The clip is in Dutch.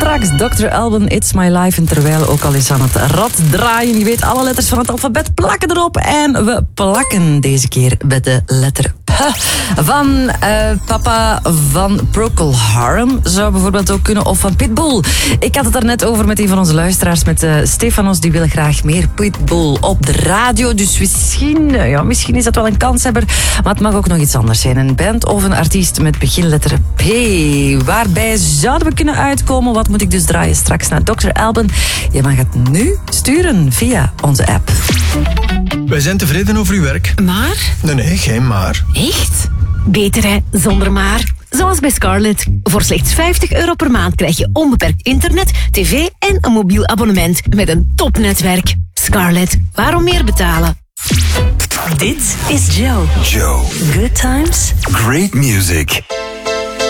Straks Dr. Alban, It's My Life. En terwijl ook al eens aan het rad draaien. Je weet, alle letters van het alfabet plakken erop. En we plakken deze keer met de letter P. Van papa van Procol Harum zou bijvoorbeeld ook kunnen. Of van Pitbull. Ik had het er net over met een van onze luisteraars. Met Stefanos, die wil graag meer Pitbull op de radio. Dus misschien is dat wel een kanshebber. Maar het mag ook nog iets anders zijn. Een band of een artiest met beginletter P. Waarbij zouden we kunnen uitkomen? Wat moet ik dus draaien straks naar Dr. Alban? Je mag het nu sturen via onze app. Wij zijn tevreden over uw werk. Maar? Nee, geen maar. Echt? Beter hè, zonder maar. Zoals bij Scarlett. Voor slechts €50 per maand krijg je onbeperkt internet, tv en een mobiel abonnement met een topnetwerk. Scarlett, waarom meer betalen? Dit is Joe. Joe. Good times. Great music.